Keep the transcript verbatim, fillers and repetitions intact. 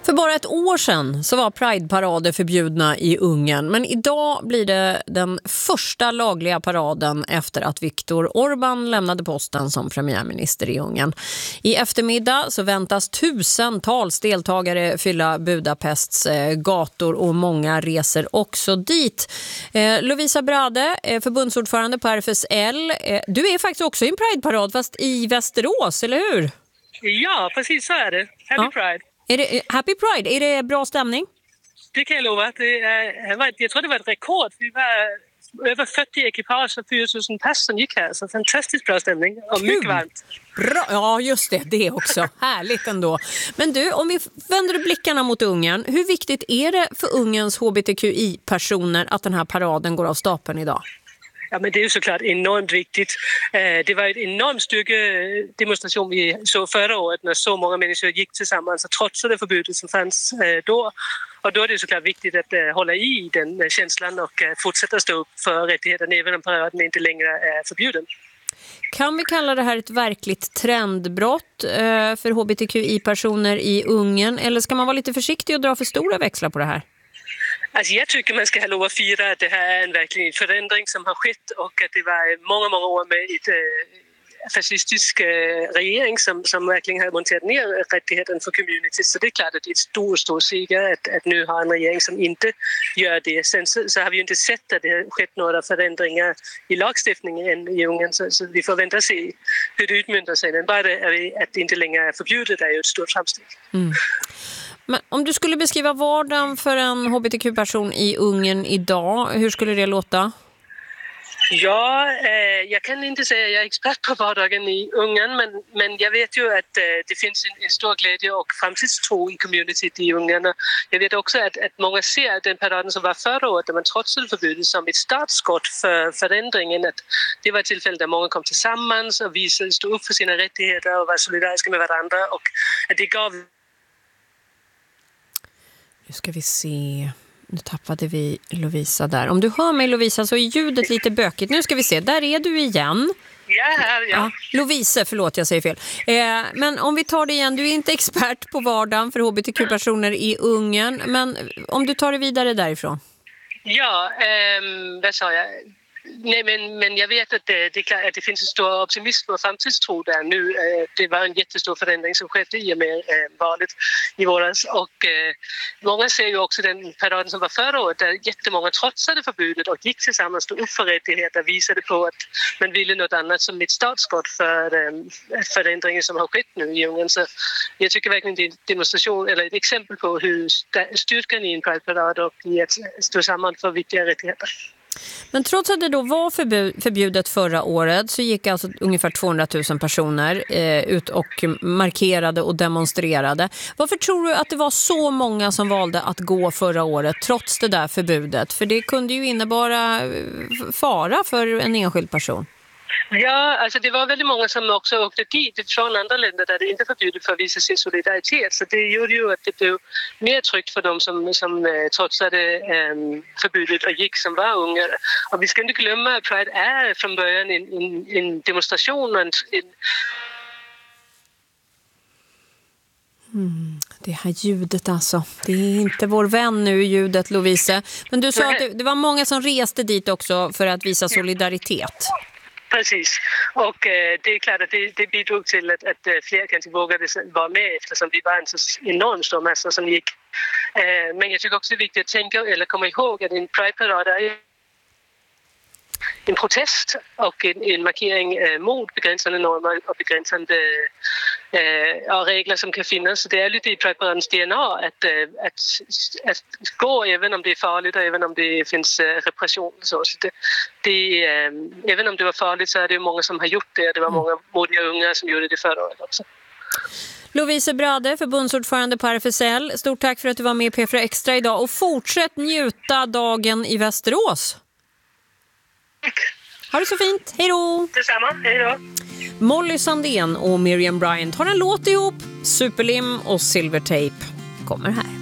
För bara ett år sedan så var Pride-parader förbjudna i Ungern, men idag blir det den första lagliga paraden efter att Viktor Orbán lämnade posten som premiärminister i Ungern. I eftermiddag så väntas tusentals deltagare fylla Budapests gator och många reser också dit. Eh, Lovisa Brade, eh, förbundsordförande på R F S L, eh, du är faktiskt också i en Pride-parad fast i Västerås, eller hur? Ja, precis så är det. Happy ja. Pride. Är det, Happy Pride, är det bra stämning? Det kan jag lova. Det är, jag tror det var ett rekord. Vi var över fyrtio ekipage och fyra tusen personer gick här. Så fantastiskt bra stämning och Kul. Mycket varmt. Bra. Ja, just det. Det också. Härligt ändå. Men du, om vi vänder blickarna mot Ungern. Hur viktigt är det för Ungerns H B T Q I-personer att den här paraden går av stapeln idag? Ja, men det är ju såklart enormt viktigt. Det var en enorm styrkedemonstration vi såg förra året när så många människor gick tillsammans och trotsade förbudet som fanns då. Och då är det såklart viktigt att hålla i den känslan och fortsätta stå upp för rättigheterna även om paraden inte längre är förbjuden. Kan vi kalla det här ett verkligt trendbrott för H B T Q I-personer i Ungern, eller ska man vara lite försiktig och dra för stora växlar på det här? Alltså jag tycker man ska ha lov att fira att det här är en verklig förändring som har skett och att det var många, många år med ett äh, fascistisk äh, regering som, som verkligen har monterat ner rättigheten för community. Så det är klart att det är ett stor, stor seger att, att nu ha en regering som inte gör det. Sen så, så har vi ju inte sett att det har skett några förändringar i lagstiftningen än i Ungern, så, så vi får vänta och se hur det utmyntar sig. Men bara det, att det inte längre är förbjudet är ju ett stort framsteg. Mm. Men om du skulle beskriva vardagen för en H B T Q-person i Ungern idag, hur skulle det låta? Ja, eh, jag kan inte säga att jag är expert på vardagen i Ungern, men, men jag vet ju att eh, det finns en, en stor glädje och framtidstro i communityt i Ungern. Jag vet också att, att många ser den paraden som var förra året där man trotsade förbudet som ett startskott för förändringen. Att det var ett tillfälle där många kom tillsammans och visade, stod upp för sina rättigheter och var solidariska med varandra och att det gav... Nu ska vi se. Nu tappade vi Lovisa där. Om du hör mig, Lovisa, så är ljudet lite bökigt. Nu ska vi se. Där är du igen. Ja, här, ja. ja Lovisa, förlåt, jag säger fel. Eh, men om vi tar det igen. Du är inte expert på vardagen för H B T Q-personer i Ungern. Men om du tar det vidare därifrån. Ja, eh, vad sa jag? Nej, men, men jag vet att det, det är klart att det finns en stor optimism och framtidstro där nu. Det var en jättestor förändring som skedde i och med valet i våras. Och eh, många ser ju också den paraden som var förra året där jättemånga trotsade förbudet och gick tillsammans, stod upp för rättigheter, visade på att man ville något annat som ett startskott för eh, förändringen som har skett nu i Ungern. Så jag tycker verkligen det är en demonstration eller ett exempel på hur styrkan i en Pride-parad och i att stå samman för viktiga rättigheter. Men trots att det då var förbjudet förra året så gick alltså ungefär tvåhundratusen personer eh, ut och markerade och demonstrerade. Varför tror du att det var så många som valde att gå förra året trots det där förbudet? För det kunde ju innebära fara för en enskild person. Ja, alltså det var väldigt många som också åkte dit från andra länder där det inte är förbjudet för att visa sin solidaritet. Så det gjorde ju att det blev mer tryggt för dem som, som trotsade um, förbudet och gick som var unga. Och vi ska inte glömma att Pride är från början en, en, en demonstration och en, en Mm, det här ljudet alltså. Det är inte vår vän nu, ljudet, Lovisa. Men du sa att det, det var många som reste dit också för att visa solidaritet. Precis. Och eh, det är klart att det, det bidrog till att, att fler kanske vågade vara med eftersom vi var en så enormt stor massa som gick. Eh, men jag tycker också det är viktigt att tänka eller komma ihåg att en Pride-parad är en protest och en, en markering eh, mot begränsande normer och begränsande eh, och regler som kan finnas. Så det är lite i Pride-paradens D N A att, eh, att, att gå även om det är farligt och även om det finns eh, repression. Så, så det, det, eh, även om det var farligt så är det många som har gjort det. Det var många modiga unga som gjorde det förra året också. Lovisa Brade, förbundsordförande på R F S L. Stort tack för att du var med i P fyra Extra idag och fortsätt njuta dagen i Västerås. Ha det så fint, hej då! Detsamma, hej då! Molly Sandén och Miriam Bryant har en låt ihop. Superlim och Silvertape kommer här.